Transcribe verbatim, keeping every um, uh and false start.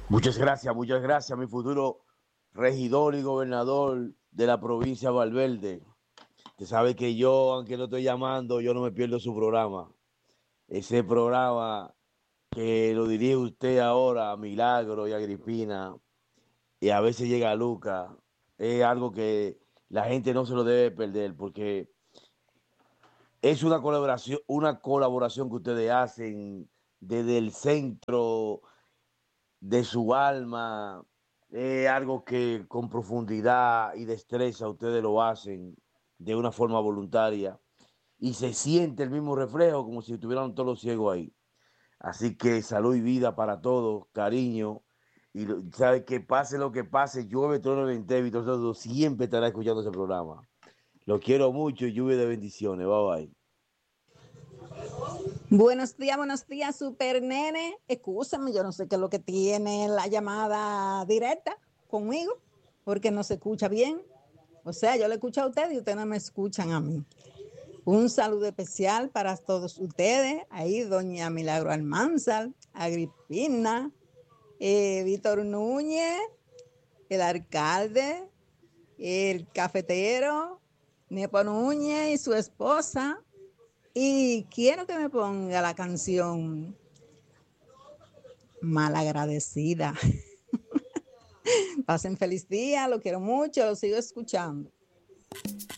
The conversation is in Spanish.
Muchas gracias, muchas gracias, mi futuro regidor y gobernador de la provincia de Valverde. Usted sabe que yo, aunque no estoy llamando, yo no me pierdo su programa. Ese programa que lo dirige usted ahora a Milagro y a Agripina, y a veces llega a Luca, es algo que la gente no se lo debe perder, porque es una colaboración, una colaboración que ustedes hacen desde el centro de su alma, es algo que con profundidad y destreza ustedes lo hacen de una forma voluntaria y se siente el mismo reflejo como si estuvieran todos los ciegos ahí. Así que salud y vida para todos, cariño. Y lo- sabe que pase lo que pase, llueve, trueno, viento, y todo, siempre estará escuchando ese programa. Lo quiero mucho y lluvia de bendiciones. Bye bye. Buenos días, buenos días, super nene. Excúsame, yo no sé qué es lo que tiene la llamada directa conmigo, porque no se escucha bien. O sea, yo le escucho a ustedes y ustedes no me escuchan a mí. Un saludo especial para todos ustedes. Ahí, doña Milagro Almanzar, Agripina, eh, Víctor Núñez, el alcalde, el cafetero, Nepo Núñez y su esposa. Y quiero que me ponga la canción Malagradecida. Pasen feliz día, lo quiero mucho, lo sigo escuchando.